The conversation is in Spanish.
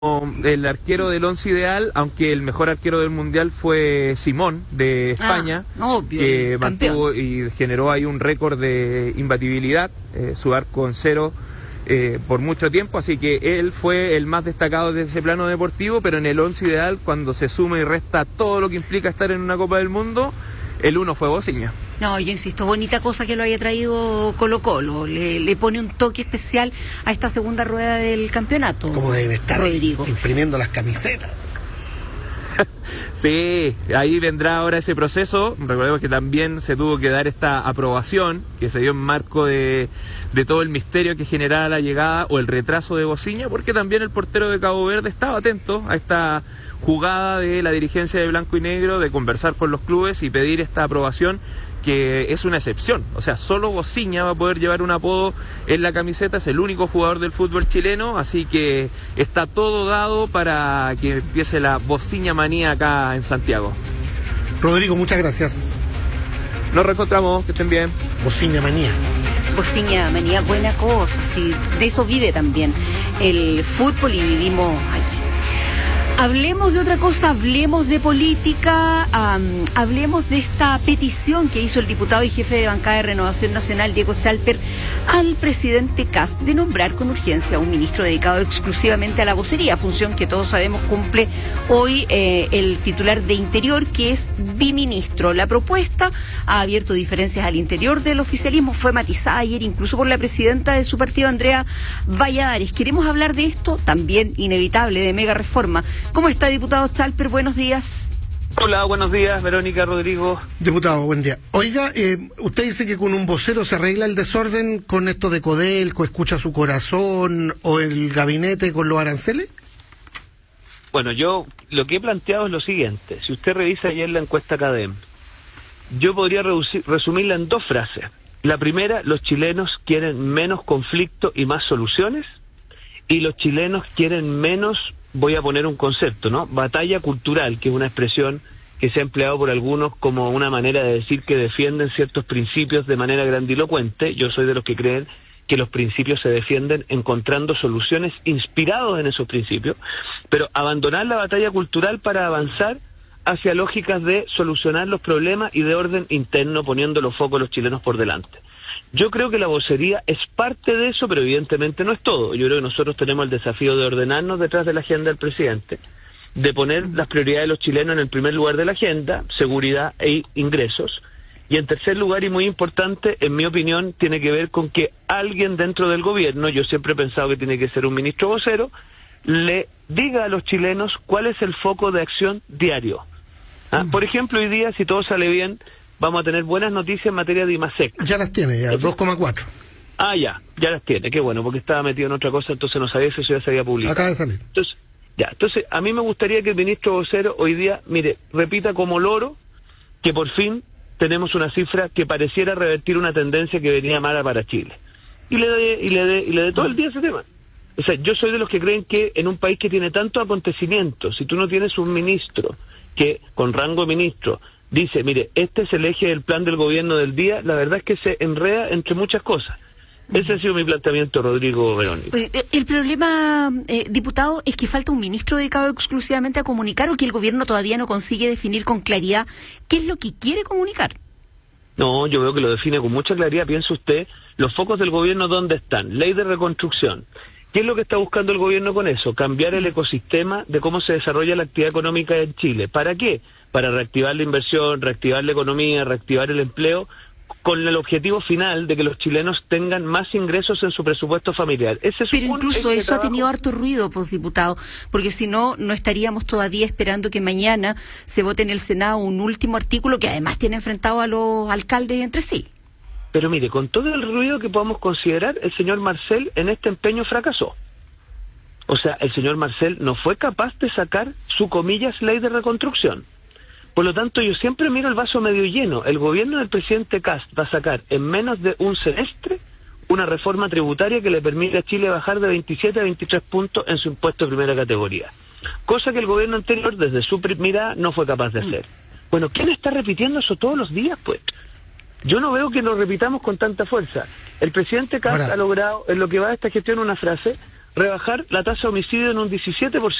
el arquero del once ideal, aunque el mejor arquero del mundial fue Simón de España, obvio, que campeón. mantuvo y generó ahí un récord de imbatibilidad, su arco en cero por mucho tiempo, así que él fue el más destacado de ese plano deportivo, pero en el once ideal, cuando se suma y resta todo lo que implica estar en una Copa del Mundo, el uno fue Bociña. No, yo insisto, bonita cosa que lo haya traído Colo-Colo. Le pone un toque especial a esta segunda rueda del campeonato. Como deben estar Rodrigo imprimiendo las camisetas. Sí, ahí vendrá ahora ese proceso. Recordemos que también se tuvo que dar esta aprobación que se dio en marco de todo el misterio que generaba la llegada o el retraso de Bociña, porque también el portero de Cabo Verde estaba atento a esta jugada de la dirigencia de Blanco y Negro de conversar con los clubes y pedir esta aprobación, que es una excepción. O sea, solo Bociña va a poder llevar un apodo en la camiseta, es el único jugador del fútbol chileno, así que está todo dado para que empiece la Bociña manía acá en Santiago. Rodrigo, muchas gracias. Nos reencontramos, que estén bien. Bociña manía. Bociña manía, buena cosa, sí, de eso vive también el fútbol y vivimos aquí. Hablemos de otra cosa, hablemos de política, hablemos de esta petición que hizo el diputado y jefe de bancada de Renovación Nacional, Diego Chalper, al presidente Kast de nombrar con urgencia a un ministro dedicado exclusivamente a la vocería, función que todos sabemos cumple hoy el titular de Interior, que es biministro. La propuesta ha abierto diferencias al interior del oficialismo, fue matizada ayer incluso por la presidenta de su partido, Andrea Valladares. Queremos hablar de esto, también inevitable, de mega reforma. ¿Cómo está, diputado Chalper? Buenos días. Hola, buenos días, Verónica, Rodrigo. Diputado, buen día. Oiga, usted dice que con un vocero se arregla el desorden con esto de Codelco, escucha su corazón o el gabinete con los aranceles. Bueno, yo lo que he planteado es lo siguiente. Si usted revisa ayer la encuesta CADEM, yo podría resumirla en dos frases. La primera, los chilenos quieren menos conflicto y más soluciones, y los chilenos quieren menos, voy a poner un concepto, ¿no? Batalla cultural, que es una expresión que se ha empleado por algunos como una manera de decir que defienden ciertos principios de manera grandilocuente. Yo soy de los que creen que los principios se defienden encontrando soluciones inspirados en esos principios, pero abandonar la batalla cultural para avanzar hacia lógicas de solucionar los problemas y de orden interno, poniendo los focos de los chilenos por delante. Yo creo que la vocería es parte de eso, pero evidentemente no es todo. Yo creo que nosotros tenemos el desafío de ordenarnos detrás de la agenda del presidente, de poner las prioridades de los chilenos en el primer lugar de la agenda, seguridad e ingresos, y en tercer lugar, y muy importante, en mi opinión, tiene que ver con que alguien dentro del gobierno, yo siempre he pensado que tiene que ser un ministro vocero, le diga a los chilenos cuál es el foco de acción diario. Por ejemplo, hoy día, si todo sale bien, vamos a tener buenas noticias en materia de IMASEC. Ya las tiene, ya, 2,4. Ya las tiene, qué bueno, porque estaba metido en otra cosa, entonces no sabía si eso ya se había publicado. Acaba de salir. Entonces, a mí me gustaría que el ministro vocero hoy día, mire, repita como loro que por fin tenemos una cifra que pareciera revertir una tendencia que venía mala para Chile. Y le dé todo el día ese tema. O sea, yo soy de los que creen que en un país que tiene tantos acontecimientos, si tú no tienes un ministro que con rango de ministro dice, mire, este es el eje del plan del gobierno del día, la verdad es que se enreda entre muchas cosas. Ese ha sido mi planteamiento, Rodrigo, Verónica. El problema, diputado, es que falta un ministro dedicado exclusivamente a comunicar, o que el gobierno todavía no consigue definir con claridad qué es lo que quiere comunicar. No, yo veo que lo define con mucha claridad. Piensa usted, los focos del gobierno, ¿dónde están? Ley de reconstrucción. ¿Qué es lo que está buscando el gobierno con eso? Cambiar el ecosistema de cómo se desarrolla la actividad económica en Chile. ¿Para qué? Para reactivar la inversión, reactivar la economía, reactivar el empleo, con el objetivo final de que los chilenos tengan más ingresos en su presupuesto familiar. Pero incluso eso ha tenido harto ruido, pues, diputado, porque si no, no estaríamos todavía esperando que mañana se vote en el Senado un último artículo que además tiene enfrentado a los alcaldes entre sí. Pero mire, con todo el ruido que podamos considerar, el señor Marcel en este empeño fracasó. O sea, el señor Marcel no fue capaz de sacar su, comillas, ley de reconstrucción. Por lo tanto, yo siempre miro el vaso medio lleno. El gobierno del presidente Kast va a sacar en menos de un semestre una reforma tributaria que le permite a Chile bajar de 27 a 23 puntos en su impuesto de primera categoría. Cosa que el gobierno anterior, desde su mirada, no fue capaz de hacer. Bueno, ¿quién está repitiendo eso todos los días, pues? Yo no veo que lo repitamos con tanta fuerza. El presidente Kast ha logrado, en lo que va de esta gestión, una frase: rebajar la tasa de homicidio en un 17%.